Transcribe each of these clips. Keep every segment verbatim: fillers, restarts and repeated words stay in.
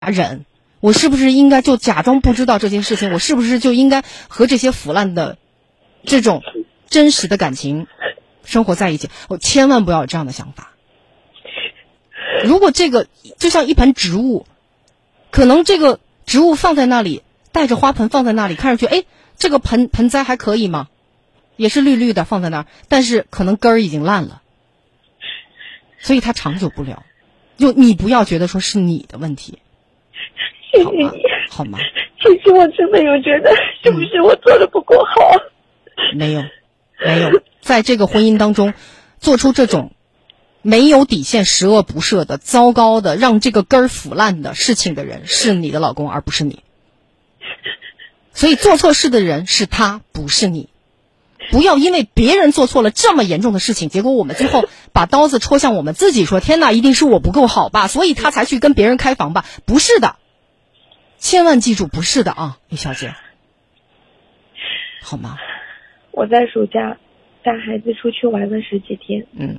忍？我是不是应该就假装不知道这件事情？我是不是就应该和这些腐烂的这种真实的感情生活在一起？我千万不要有这样的想法。如果这个就像一盆植物，可能这个植物放在那里，带着花盆放在那里，看上去哎，这个盆盆栽还可以吗？也是绿绿的放在那儿，但是可能根儿已经烂了，所以它长久不了。就你不要觉得说是你的问题， 谢谢你， 好吗？ 其实我真的有觉得是不是我做的不够好？ 嗯、没有，没有，在这个婚姻当中做出这种没有底线、十恶不赦的、糟糕的、让这个根儿腐烂的事情的人是你的老公，而不是你。所以做错事的人是他，不是你。不要因为别人做错了这么严重的事情，结果我们最后把刀子戳向我们自己，说天哪，一定是我不够好吧，所以他才去跟别人开房吧。不是的，千万记住，不是的啊，李小姐，好吗？ 我在暑假带孩子出去玩了十几天， 嗯，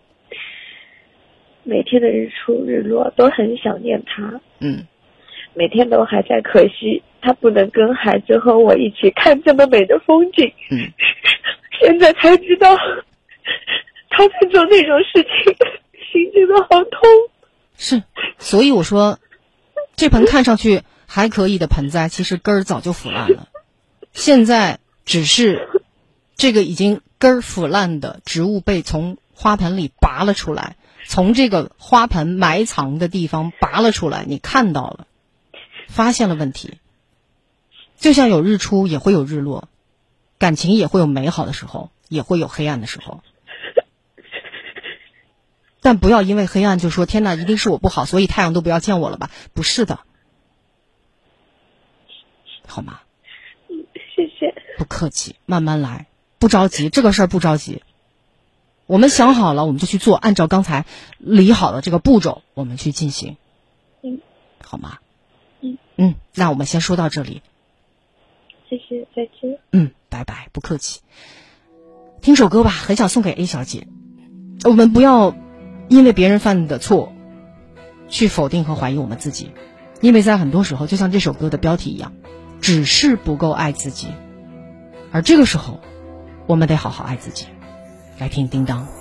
每天的日出日落都很想念他， 嗯， 每天都还在可惜他不能跟孩子和我一起看这么美的风景。 嗯， 现在才知道他在做那种事情，心真的好痛。 是，所以我说这盆看上去还可以的盆栽，其实根儿早就腐烂了，现在只是这个已经根儿腐烂的植物被从花盆里拔了出来，从这个花盆埋藏的地方拔了出来，你看到了，发现了问题。就像有日出也会有日落，感情也会有美好的时候，也会有黑暗的时候。但不要因为黑暗就说天哪，一定是我不好，所以太阳都不要见我了吧？不是的，好吗？ 谢谢。 不客气，慢慢来，不着急，这个事儿不着急。我们想好了，我们就去做，按照刚才理好的这个步骤，我们去进行。 嗯， 好吗？ 嗯嗯，那我们先说到这里。 谢谢，再见。 嗯，拜拜，不客气。听首歌吧，很想送给 A 小姐。我们不要因为别人犯的错去否定和怀疑我们自己，因为在很多时候，就像这首歌的标题一样，只是不够爱自己，而这个时候我们得好好爱自己。来听叮当。